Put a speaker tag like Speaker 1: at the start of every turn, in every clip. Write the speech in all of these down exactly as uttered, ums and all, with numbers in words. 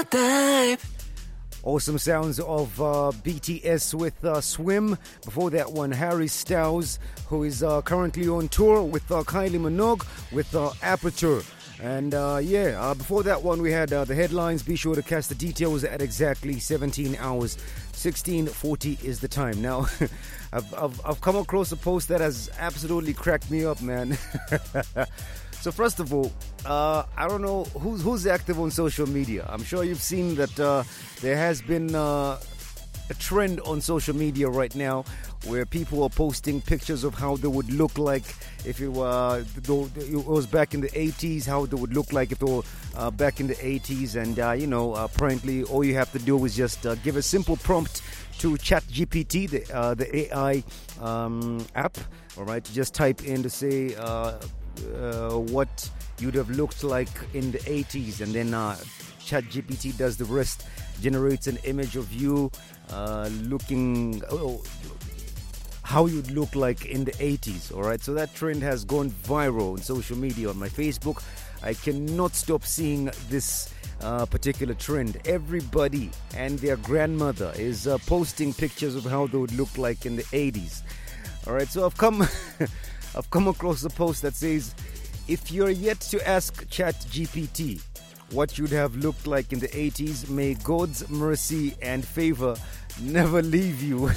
Speaker 1: Awesome sounds of uh, B T S with uh, Swim. Before that one, Harry Styles, who is uh, currently on tour with uh, Kylie Minogue with uh, Aperture. And uh, yeah, uh, before that one, we had uh, the headlines. Be sure to catch the details at exactly seventeen hours. sixteen forty is the time. Now, I've, I've, I've come across a post that has absolutely cracked me up, man. So first of all, uh, I don't know who's, who's active on social media. I'm sure you've seen that uh, there has been uh, a trend on social media right now where people are posting pictures of how they would look like if it, uh, it was back in the eighties, how they would look like if they were uh, back in the eighties. And, uh, you know, apparently all you have to do is just uh, give a simple prompt to ChatGPT, the, uh, the A I um, app, all right? Just type in to say... Uh, Uh, what you'd have looked like in the eighties, and then uh, ChatGPT does the rest, generates an image of you uh, looking oh, how you'd look like in the eighties. All right, so that trend has gone viral on social media. On my Facebook, I cannot stop seeing this uh, particular trend. Everybody and their grandmother is uh, posting pictures of how they would look like in the eighties. All right, so I've come I've come across a post that says, if you're yet to ask ChatGPT what you'd have looked like in the eighties, may God's mercy and favor never leave you.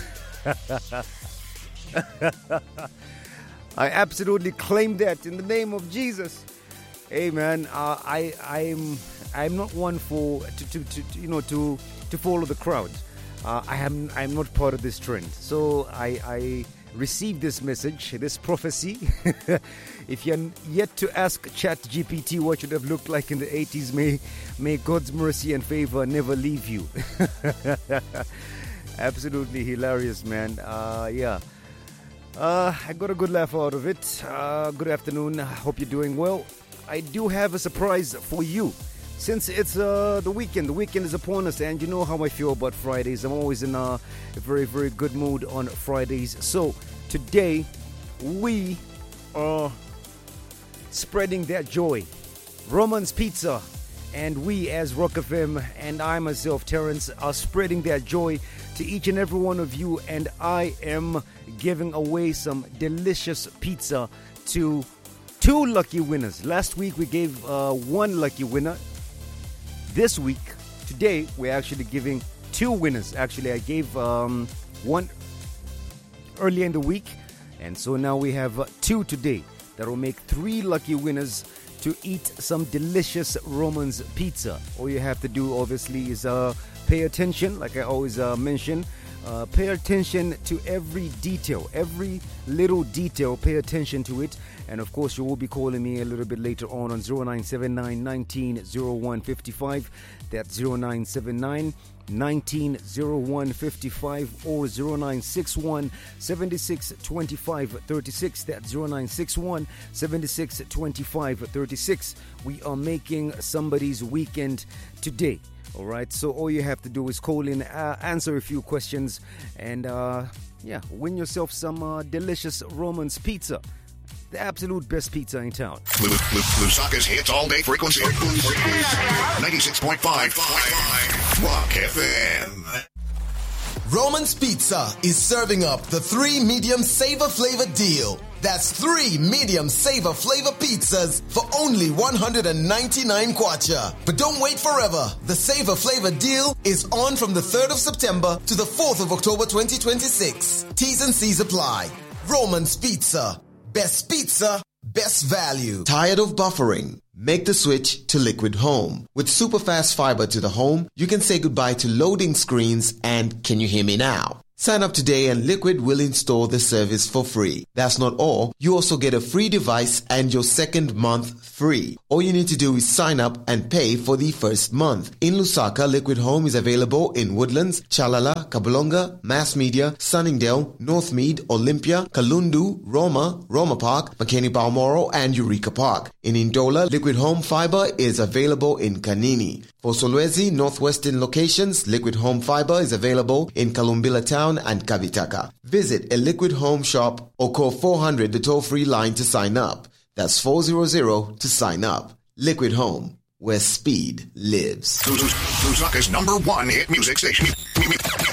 Speaker 1: I absolutely claim that in the name of Jesus. Hey man, uh, I I'm I'm not one for to, to, to you know to to follow the crowd. Uh, I am I'm not part of this trend. So I I receive this message, this prophecy. If you're yet to ask ChatGPT what you'd have looked like in the eighties, may may God's mercy and favor never leave you. Absolutely hilarious, man. Uh, yeah. Uh, I got a good laugh out of it. Uh, good afternoon. Hope you're doing well. I do have a surprise for you. Since it's uh, the weekend, the weekend is upon us, and you know how I feel about Fridays. I'm always in a very, very good mood on Fridays. So today, we are spreading that joy. Roman's Pizza and we as Rock F M and I myself, Terrence, are spreading that joy to each and every one of you. And I am giving away some delicious pizza to two lucky winners. Last week, we gave uh, one lucky winner. This week, today, we're actually giving two winners. Actually, I gave um, one earlier in the week, and so now we have uh, two today. That will make three lucky winners to eat some delicious Roman's Pizza. All you have to do, obviously, is uh, pay attention, like I always uh, mention. Uh, pay attention to every detail, every little detail, pay attention to it. And of course, you will be calling me a little bit later on on zero nine seven nine, one nine zero one five five. That's zero nine seven nine, one nine zero one five five or zero nine six one, seven six two five three six. That's zero nine six one, seven six two five three six. We are making somebody's weekend today. All right, so all you have to do is call in, uh, answer a few questions, and uh, yeah, win yourself some uh, delicious Roman's Pizza. The absolute best pizza in town.
Speaker 2: Lusaka's hits all day frequency. ninety-six point five Rock F M.
Speaker 3: Roman's Pizza is serving up the three medium savor flavor deal. That's three medium savor flavor pizzas for only one hundred ninety-nine kwacha. But don't wait forever. The savor flavor deal is on from the third of September to the fourth of October twenty twenty-six. T's and C's apply. Roman's Pizza. Best pizza, best value. Tired of buffering? Make the switch to Liquid Home. With super fast fiber to the home, you can say goodbye to loading screens and can you hear me now? Sign up today and Liquid will install the service for free. That's not all. You also get a free device and your second month free. All you need to do is sign up and pay for the first month. In Lusaka, Liquid Home is available in Woodlands, Chalala, Kabulonga, Mass Media, Sunningdale, Northmead, Olympia, Kalundu, Roma, Roma Park, McKinney Balmoral, and Eureka Park. In Indola, Liquid Home Fiber is available in Kanini. For Solwezi, Northwestern locations, Liquid Home Fiber is available in Kalumbila Town and Kavitaka. Visit a Liquid Home shop or call four hundred, the toll-free line to sign up. That's four hundred to sign up. Liquid Home. where speed lives.
Speaker 2: Lusaka's number one hit music station.